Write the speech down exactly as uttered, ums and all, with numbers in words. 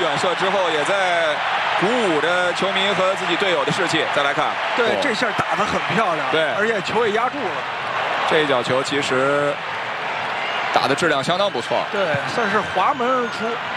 远射之后，也在鼓舞着球迷和自己队友的士气。再来看， 对， 哦、 这下打得很漂亮， 对， 而且球也压住了。 这一脚球其实打的质量相当不错， 对，算是滑门而出。